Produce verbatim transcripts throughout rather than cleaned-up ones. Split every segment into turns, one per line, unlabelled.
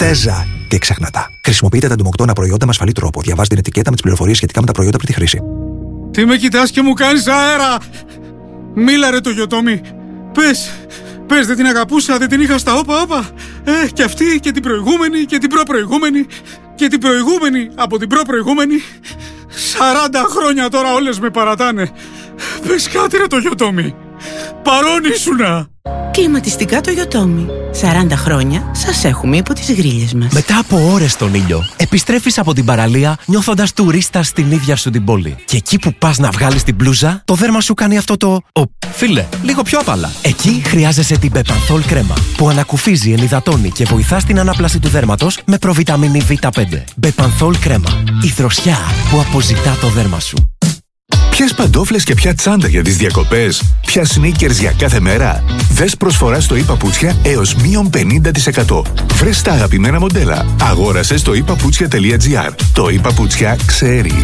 Πρέζα. Και ξεχνάτα. Χρησιμοποιείτε τα ντομοκτώνα προϊόντα με ασφαλή τρόπο. Διαβάστε την ετικέτα με τις πληροφορίες σχετικά με τα προϊόντα πριν τη χρήση.
Τι με κοιτάς και μου κάνεις αέρα! Μίλα ρε το Γιοτόμι. Πες, πες δεν την αγαπούσα, δεν την είχα στα όπα όπα. Ε, και αυτή και την προηγούμενη και την προπροηγούμενη και την προηγούμενη από την προπροηγούμενη. Σαράντα χρόνια τώρα όλες με παρατάνε. Πες κάτι ρε το Γιοτόμι. Παρόν ήσουνα.
Κλιματιστικά το Γιοτόμι. σαράντα χρόνια σας έχουμε υπό τις γρίλες μας.
Μετά από ώρες στον ήλιο, επιστρέφεις από την παραλία νιώθοντας τουρίστα στην ίδια σου την πόλη. Και εκεί που πας να βγάλεις την μπλούζα, το δέρμα σου κάνει αυτό το... Ο, φίλε, λίγο πιο απαλά. Εκεί χρειάζεσαι την Bepanthol κρέμα, που ανακουφίζει, ενυδατώνει και βοηθά στην ανάπλαση του δέρματος με προβιταμίνη βι πέντε. Bepanthol κρέμα. Η δροσιά που αποζητά το δέρμα σου.
Ποιες παντόφλες και ποια τσάντα για τις διακοπές, ποια sneakers για κάθε μέρα. Δες προσφορά στο e-Paputsια έως μείον πενήντα τοις εκατό. Βρες τα αγαπημένα μοντέλα. Αγόρασε στο e paputsια τελεία gr. Το e-Paputsια ξέρει.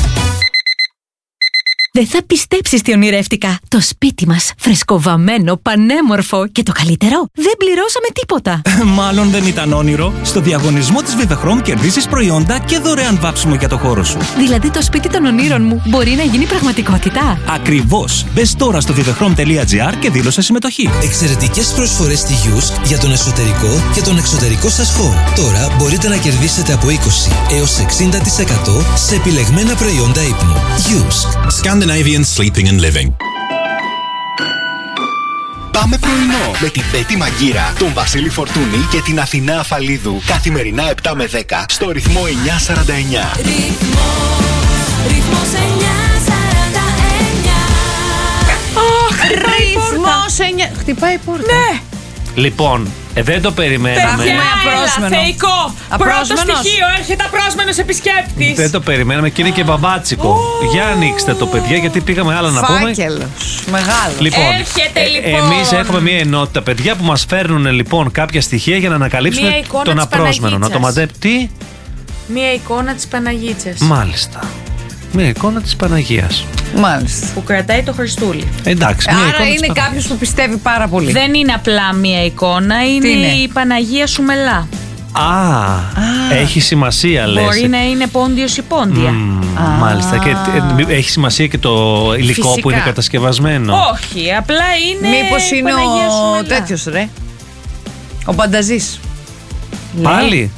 Δεν θα πιστέψεις τι ονειρεύτηκα. Το σπίτι μας, φρεσκοβαμμένο, πανέμορφο και το καλύτερο, δεν πληρώσαμε τίποτα.
Μάλλον δεν ήταν όνειρο. Στο διαγωνισμό της Vivechrome κερδίσεις προϊόντα και δωρεάν βάψιμο για το χώρο σου.
Δηλαδή το σπίτι των ονείρων μου μπορεί να γίνει πραγματικότητα.
Ακριβώς. Μπες τώρα στο vivechrome τελεία gr και δήλωσε συμμετοχή.
Εξαιρετικές προσφορές στη Yusk για τον εσωτερικό και τον εξωτερικό σας χώρο. Τώρα μπορείτε να κερδίσετε από είκοσι έως εξήντα τοις εκατό σε επιλεγμένα προϊόντα ύπνου. Yusk.
Scandinavian Sleeping and Living.
Πάμε πρωινό με την Πέτη Μαγκύρα, τον Βασίλη Φορτούνη και την Αθηνά Αφαλίδου. Καθημερινά επτά με δέκα στο ρυθμό εννιά σαράντα εννιά.
Ρυθμός, ρυθμός εννιά σαράντα εννιά.
Αχ, ρυθμός εννιά. Χτυπάει η πόρτα.
Ναι. Λοιπόν, ε, δεν το περιμέναμε.
Παιδιά,
απρόσμενο.
θεϊκό. Πρώτο στοιχείο, έρχεται απρόσμενος επισκέπτης.
Δεν το περιμέναμε και είναι και μπαμπάτσικο. Oh. Για ανοίξτε το, παιδιά, γιατί πήγαμε άλλα να πούμε.
Φάκελος, μεγάλο.
Λοιπόν,
έρχεται λοιπόν.
Ε, εμείς έχουμε μια ενότητα, παιδιά, που μας φέρνουν λοιπόν κάποια στοιχεία για να ανακαλύψουμε τον απρόσμενο. Να το μαζέψει. Τι?
Μια εικόνα της Παναγίτσας.
Μάλιστα. Μια εικόνα της Παναγίας.
Μάλιστα. Που κρατάει το Χριστούλη.
Εντάξει. Μια
Άρα είναι κάποιος που πιστεύει πάρα πολύ.
Δεν είναι απλά μία εικόνα, είναι,
είναι?
η Παναγία Σουμελά.
Α, Α, έχει σημασία λες.
Μπορεί να είναι Πόντιος ή Πόντια.
Mm, μάλιστα. Και έχει σημασία και το υλικό Φυσικά. που είναι κατασκευασμένο.
Όχι, απλά είναι.
Μήπως είναι ο τέτοιος ρε, ο Πανταζής.
Πάλι.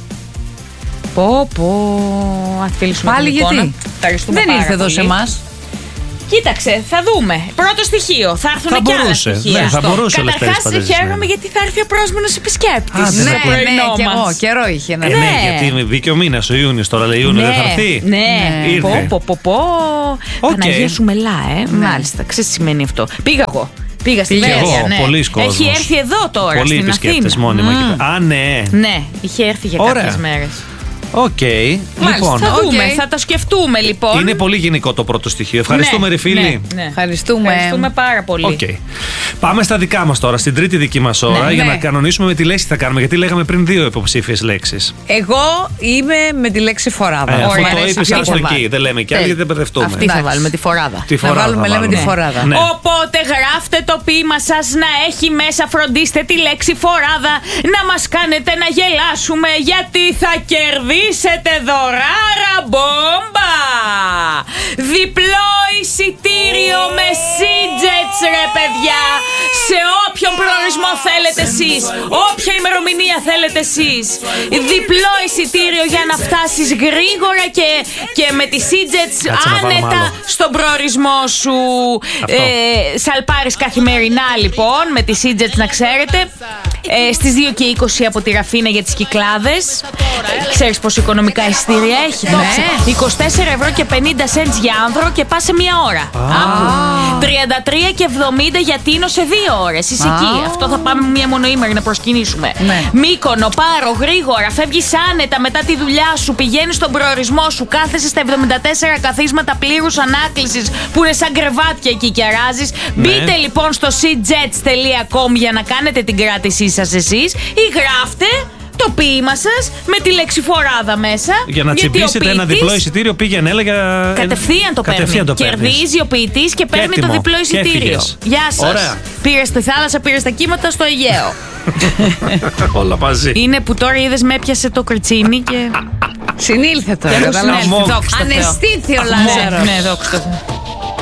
Πω πω. Αφήσουμε
Πάλι
την
γιατί
εικόνα.
Δεν ήρθε εδώ σε εμάς.
Κοίταξε, θα δούμε. Πρώτο στοιχείο. Θα έρθουν
θα
και άλλα
μπορούσε,
στοιχεία.
Ναι, θα μπορούσε.
Καταρχάς χαίρομαι γιατί θα έρθει ο πρόσμενος επισκέπτης.
Ναι, ναι, και εγώ. Καιρό είχε να
έρθει. Ναι, γιατί μπήκε ο μήνας, ο Ιούνιος τώρα, λέει Ιούνιο,
ναι,
δεν θα έρθει.
Ναι, πω, πω, πω, πω.
Okay.
Παναγία Σουμελά, ε. Ναι. Μάλιστα, ξέρεις τι σημαίνει αυτό. Πήγα εγώ. Πήγα στην Βέρεια, ναι.
Πολλοί κόσμος.
Έχει έρθει εδώ τώρα,
πολλοί
στην Αθήνα.
επισκέπτες μόνιμα. Mm. Α, ναι.
Ναι, είχε έρθει για κάποιες μέρες.
Οκ. Okay. Λοιπόν,
θα δούμε,
okay.
θα το σκεφτούμε λοιπόν.
Είναι πολύ γενικό το πρώτο στοιχείο. Ευχαριστούμε,
ναι,
ρε φίλοι.
Ναι, ναι.
Ευχαριστούμε.
Ευχαριστούμε πάρα πολύ.
Okay. Πάμε στα δικά μας τώρα, στην τρίτη δική μας ώρα,
ναι,
για
ναι.
να κανονίσουμε με τη λέξη θα κάνουμε. Γιατί λέγαμε πριν δύο υποψήφιες λέξεις.
Εγώ είμαι με τη λέξη φοράδα.
Ε, αυτό το είπες άστο εκεί. Δεν λέμε κι άλλοι γιατί δεν μπερδευτούμε.
Αυτή θα βάλουμε τη φοράδα.
Τη φοράδα
θα βάλουμε, λέμε τη φοράδα.
Ναι.
Οπότε γράφτε το ποίημα σας να έχει μέσα, φροντίστε τη λέξη φοράδα, να μας κάνετε να γελάσουμε γιατί θα κερδίσετε δωράρα μπόμπα! Διπλό εισιτήριο με Seajets ρε παιδιά, σε όποιον προορισμό θέλετε εσείς, όποια ημερομηνία θέλετε εσείς. Διπλό εισιτήριο για να φτάσεις γρήγορα και, και με τη Seajets άνετα στον προορισμό σου. Ε, σαλπάρεις καθημερινά λοιπόν με τη Seajets, να ξέρετε. Ε, στις δύο και είκοσι από τη Ραφίνα για τις Κυκλάδες. Ε, ξέρεις πόσο οικονομικά εισιτήρια έχει? Ναι. είκοσι τέσσερα ευρώ και πενήντα σέντς για άνδρο και πας σε μία ώρα. Ah. τριάντα τρία και εβδομήντα για Τίνο σε δύο ώρες. Είσαι ah. εκεί. Αυτό θα πάμε μία μονοήμερη να προσκυνήσουμε. Ναι. Μύκονο, Πάρο, γρήγορα. Φεύγεις άνετα μετά τη δουλειά σου. Πηγαίνεις στον προορισμό σου. Κάθεσαι στα εβδομήντα τέσσερα καθίσματα πλήρους ανάκλησης που είναι σαν κρεβάτια εκεί και αράζεις. Ναι. Μπείτε λοιπόν στο seajets τελεία com για να κάνετε την κράτησή σας εσείς ή γράφτε το το ποίημα σας με τη λέξη φοράδα μέσα.
Για να τσιμπήσετε ένα διπλό εισιτήριο, πήγαινε, έλεγα.
Κατευθείαν το
Κατευθείαν
παίρνει.
το
Κερδίζει ο ποιητής και παίρνει
έτοιμο.
το διπλό
Και
εισιτήριο.
έφυγες.
Γεια σας.
Ωραία.
Πήρε στη θάλασσα, πήρε στα κύματα, στο Αιγαίο.
Όλα μαζί.
Είναι που τώρα είδες με έπιασε το κριτσίνι και.
Συνήλθε τώρα.
Αναισθήθη ο Λάζαρος.
Ναι, δόξα τω Θεώ.